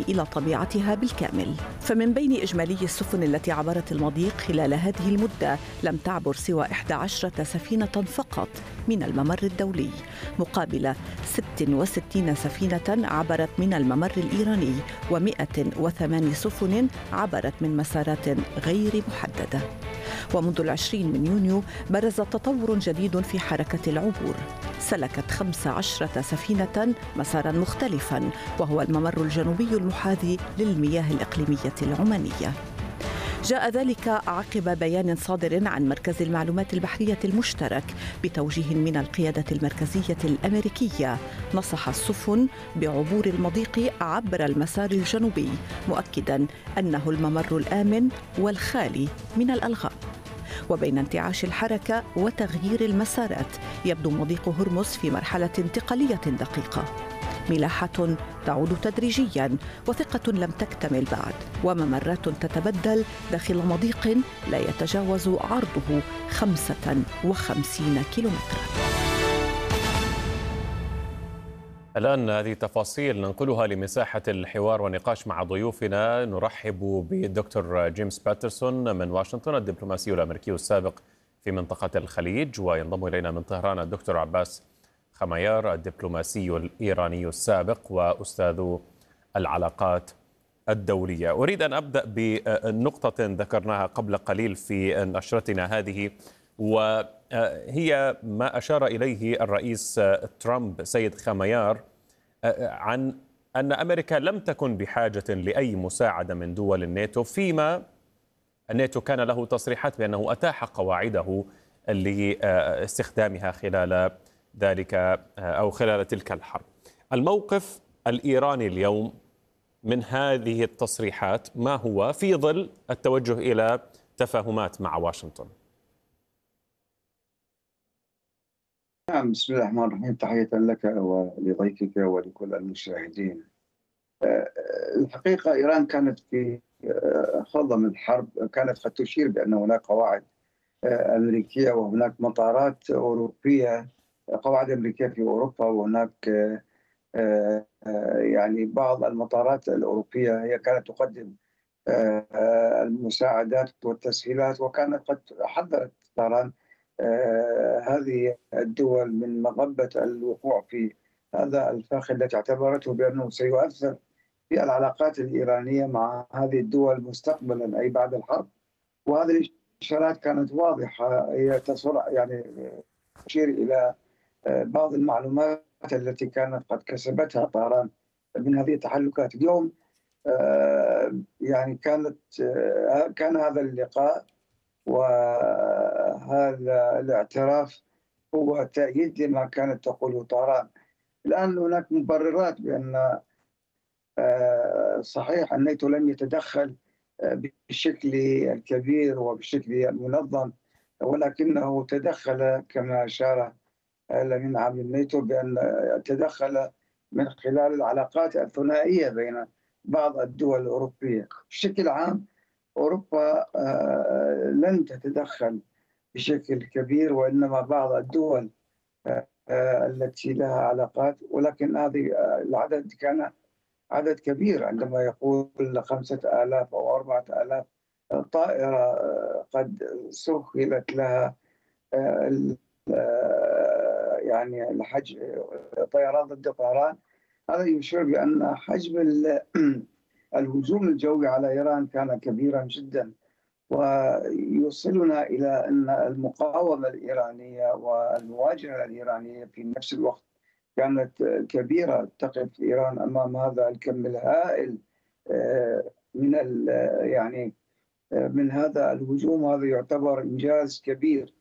إلى طبيعتها بالكامل. فمن بين إجمالي السفن التي عبرت المضيق خلال هذه المدة لم تعبر سوى 11 سفينة فقط من الممر الدولي، مقابل 66 سفينة عبرت من الممر الإيراني و108 سفن عبرت من مسارات غير محددة. ومنذ 20 من يونيو برز تطور جديد في حركة العبور، سلكت 15 سفينة مسارا مختلفا، وهو الممر الجنوبي المحاذي للمياه الإقليمية العمانية. جاء ذلك عقب بيان صادر عن مركز المعلومات البحرية المشترك بتوجيه من القيادة المركزية الأمريكية نصح السفن بعبور المضيق عبر المسار الجنوبي، مؤكدا أنه الممر الآمن والخالي من الألغام. وبين انتعاش الحركة وتغيير المسارات يبدو مضيق هرمز في مرحلة انتقالية دقيقة، ملاحة تعود تدريجيا وثقة لم تكتمل بعد، وممرات تتبدل داخل مضيق لا يتجاوز عرضه 55 كيلومترا. الآن هذه التفاصيل ننقلها لمساحة الحوار والنقاش مع ضيوفنا. نرحب بالدكتور جيمس باترسون من واشنطن، الدبلوماسي الأمريكي السابق في منطقة الخليج، وينضم إلينا من طهران الدكتور عباس خميار، الدبلوماسي الإيراني السابق وأستاذ العلاقات الدولية. أريد أن أبدأ بنقطة ذكرناها قبل قليل في نشرتنا هذه، وهي ما أشار إليه الرئيس ترامب سيد خميار عن أن أمريكا لم تكن بحاجة لأي مساعدة من دول الناتو، فيما الناتو كان له تصريحات بأنه أتاح قواعده لاستخدامها خلال ذلك أو خلال تلك الحرب. الموقف الإيراني اليوم من هذه التصريحات ما هو في ظل التوجه إلى تفاهمات مع واشنطن؟ نعم، بسم الله الرحمن الرحيم. تحية لك ولضيفك ولكل المشاهدين. الحقيقة إيران كانت في خوضة من الحرب، كانت قد تشير بأن هناك قواعد أمريكية وهناك مطارات أوروبية، قواعد أمريكية في أوروبا، وهناك يعني بعض المطارات الأوروبية هي كانت تقدم المساعدات والتسهيلات، وكانت قد حذرت طهران هذه الدول من مغبة الوقوع في هذا الفخ التي اعتبرته بأنه سيؤثر في العلاقات الإيرانية مع هذه الدول مستقبلا أي بعد الحرب. وهذه الإشارات كانت واضحة، هي يعني تشير إلى بعض المعلومات التي كانت قد كسبتها طهران من هذه التحركات. اليوم يعني كان هذا اللقاء وهذا الاعتراف هو تأييد لما كانت تقوله طهران. الآن هناك مبررات بأن صحيح الناتو لم يتدخل بالشكل الكبير وبالشكل المنظم، ولكنه تدخل كما أشار الأمين العام للناتو بأن تدخل من خلال العلاقات الثنائية بين بعض الدول الأوروبية. بشكل عام أوروبا لن تتدخل بشكل كبير، وإنما بعض الدول التي لها علاقات، ولكن هذه العدد كان عدد كبير عندما يقول 5000 أو 4000 طائرة قد سهلت لها يعني الحجم طيران ضد الطيران. هذا يشير بأن حجم الهجوم الجوي على إيران كان كبيرا جدا، ويوصلنا إلى أن المقاومة الإيرانية والمواجهة الإيرانية في نفس الوقت كانت كبيرة. تقف إيران أمام هذا الكم الهائل من يعني من هذا الهجوم، هذا يعتبر إنجاز كبير.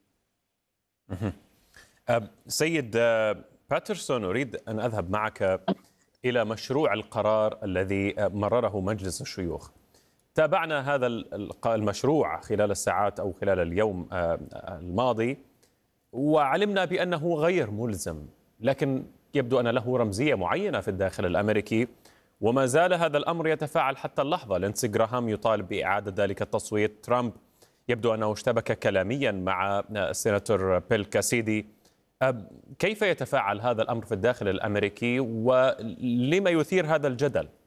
سيد باترسون، أريد أن أذهب معك إلى مشروع القرار الذي مرره مجلس الشيوخ. تابعنا هذا المشروع خلال الساعات أو خلال اليوم الماضي، وعلمنا بأنه غير ملزم، لكن يبدو أن له رمزية معينة في الداخل الأمريكي، وما زال هذا الأمر يتفاعل حتى اللحظة. لينسي جراهام يطالب بإعادة ذلك التصويت، ترامب يبدو أنه اشتبك كلاميا مع السيناتور بيل كاسيدي. كيف يتفاعل هذا الأمر في الداخل الأمريكي ولما يثير هذا الجدل؟